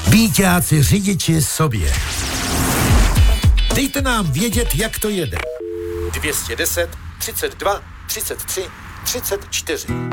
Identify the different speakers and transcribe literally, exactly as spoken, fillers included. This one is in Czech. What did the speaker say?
Speaker 1: Bíťáci řidiči sobě. Dejte nám vědět, jak to jede. dvě stě deset, třicet dva, třicet tři, třicet čtyři.